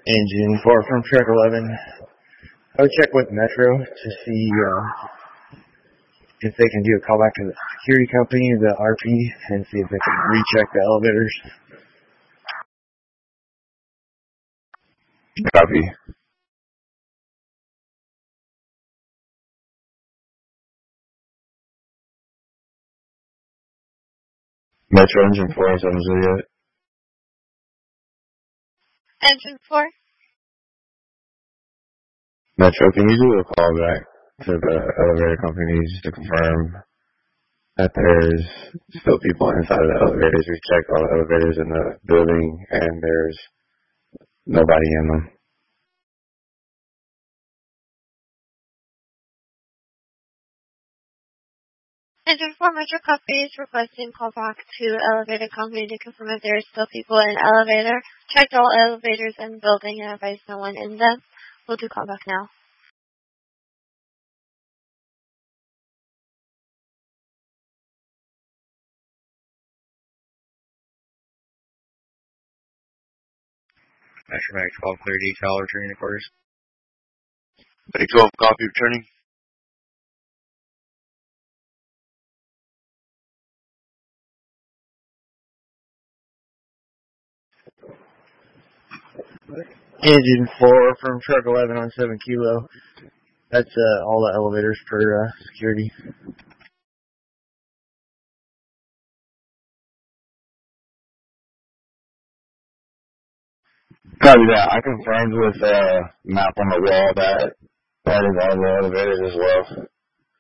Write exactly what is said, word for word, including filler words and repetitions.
Engine four from truck eleven. I would check with Metro to see uh, if they can do a callback to the security company, the R P, and see if they can recheck the elevators. Copy. Metro Engine four, San Jose. Engine four. Metro, can you do a call back to the elevator companies to confirm that there's still people inside of the elevators? We checked all the elevators in the building and there's nobody in them. Engine four Metro Company is requesting callback to elevator company to confirm if there are still people in elevator. Checked all elevators in the building and advised no one in them. We'll do callback now. Metro Max twelve, clear detail, returning to quarters. Bay twelve, copy, returning. Engine four from truck eleven on seven kilo. That's uh, all the elevators for uh, security. Copy that. I confirmed with uh, map on the wall that that is all the elevators as well.